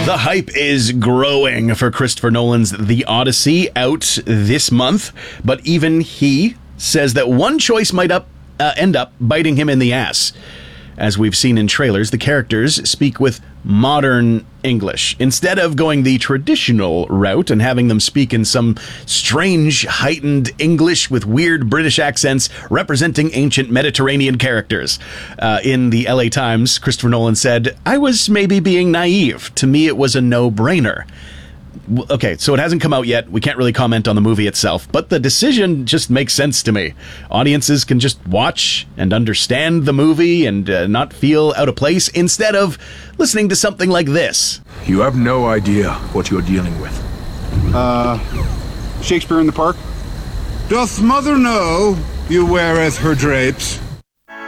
The hype is growing for Christopher Nolan's The Odyssey, out this month, but even he says that one choice might end up biting him in the ass. As we've seen in trailers, the characters speak with modern English instead of going the traditional route and having them speak in some strange, heightened English with weird British accents representing ancient Mediterranean characters. In the LA Times, Christopher Nolan said, "I was maybe being naive. To me, it was a no-brainer." Okay, so it hasn't come out yet. We can't really comment on the movie itself, but the decision just makes sense to me. Audiences can just watch and understand the movie and not feel out of place instead of listening to something like this. You have no idea what you're dealing with. Shakespeare in the Park? Doth mother know you weareth her drapes?